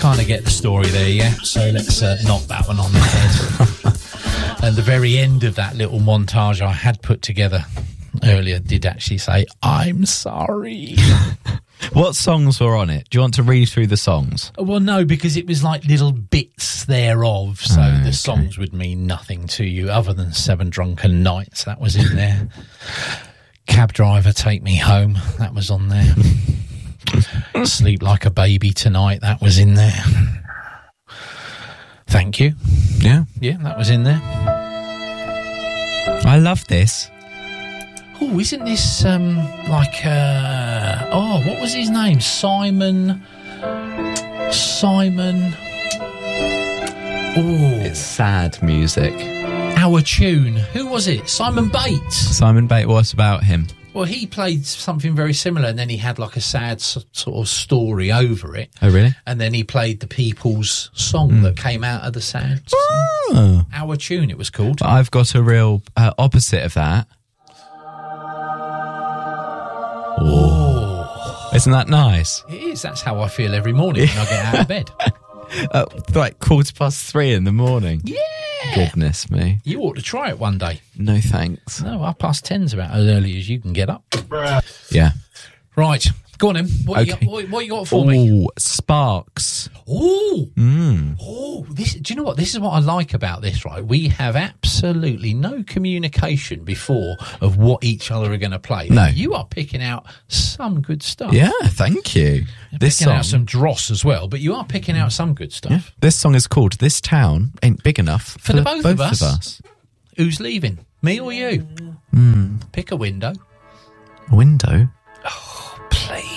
kind of get the story there, yeah? So let's knock that one on the head. And the very end of that little montage I had put together earlier did actually say, I'm sorry. What songs were on it? Do you want to read through the songs? Well, no, because it was like little bits thereof, so the songs would mean nothing to you other than 7 Drunken Nights. That was in there. Cab Driver, Take Me Home. That was on there. Sleep Like a Baby Tonight. That was in there. Thank You. Yeah. Yeah, that was in there. I love this. Oh, isn't this what was his name? Simon. Oh, It's sad music. Our Tune. Who was it? Simon Bates. Simon Bates, what's about him? Well, he played something very similar, and then he had like a sad sort of story over it. Oh, really? And then he played the People's song that came out of the sad. Oh. Our Tune, it was called. But I've got a real opposite of that. Oh. Isn't that nice? It is. That's how I feel every morning when I get out of bed. Like 3:15 in the morning. Yeah. Goodness me. You ought to try it one day. No thanks. No, 10:30's about as early as you can get up. Yeah. Right. Go on then. What you got for me? Ooh, Sparks. Oh, this. Do you know what? This is what I like about this. Right, we have absolutely no communication before of what each other are going to play. No, you are picking out some good stuff. Yeah, thank you. This picking out some dross as well, but you are picking out some good stuff. Yeah. This song is called "This Town Ain't Big Enough for the both of us. Who's leaving? Me or you? Pick a window. A window. Oh, please.